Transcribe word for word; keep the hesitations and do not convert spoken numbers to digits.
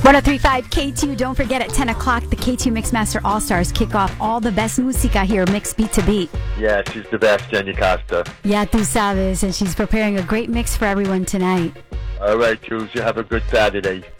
one oh three point five K two. Don't forget at ten o'clock, the K two Mixmaster All-Stars kick off all the best música here, mix beat to beat. Yeah, she's the best, Jenny Costa. Ya tú sabes, and she's preparing a great mix for everyone tonight. All right, Jules, you have a good Saturday.